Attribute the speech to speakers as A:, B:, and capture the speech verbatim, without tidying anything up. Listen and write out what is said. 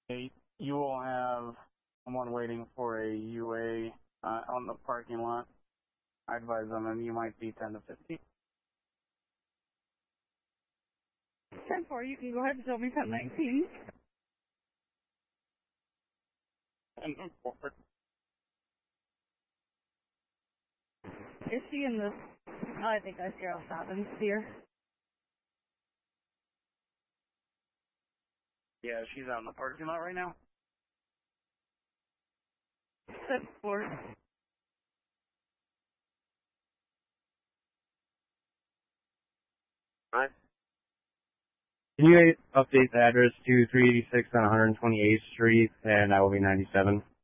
A: Okay, you will have someone waiting for a U A uh, on the parking lot. I advise them, and you might be ten to fifteen.
B: ten four, you can go ahead and tell me ten nineteen.
A: ten four.
B: Is she in the... Oh, I think I see her stopping here.
A: Yeah, she's out in the parking lot right now.
B: ten four.
A: Hi.
C: Can you update the address to three eighty-six on one hundred twenty-eighth Street, and I will be ninety-seven?